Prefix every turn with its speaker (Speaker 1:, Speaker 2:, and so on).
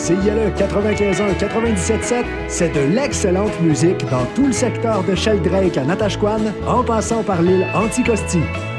Speaker 1: CILE 95.1, 97.7, c'est de l'excellente musique dans tout le secteur de Sheldrake à Natashquan, en passant par l'île Anticosti.